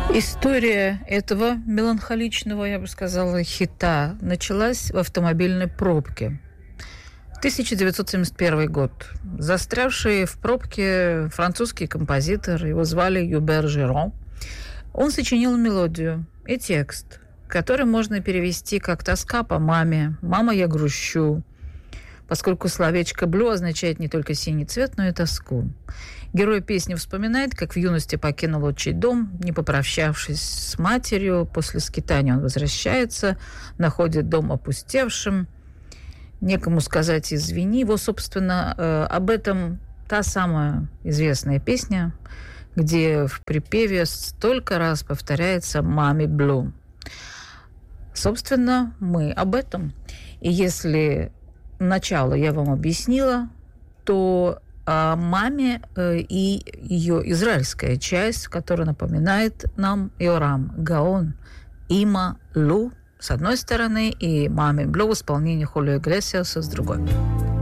История этого меланхоличного, я бы сказала, хита началась в автомобильной пробке. 1971 год. Застрявший в пробке французский композитор, его звали Юбер Жирон, он сочинил мелодию и текст, который можно перевести как «Тоска по маме», «Мама, я грущу», поскольку словечко «блю» означает не только синий цвет, но и тоску. Герой песни вспоминает, как в юности покинул отчий дом, не попрощавшись с матерью. После скитания он возвращается, находит дом опустевшим. Некому сказать «извини». Его, собственно, об этом та самая известная песня, где в припеве столько раз повторяется «Мами блю». Собственно, мы об этом. И если начало я вам объяснила, то о маме и ее израильская часть, которая напоминает нам Йорам Гаон, Има Лу с одной стороны и Мами Блю в исполнении Хулио Иглесиаса с другой.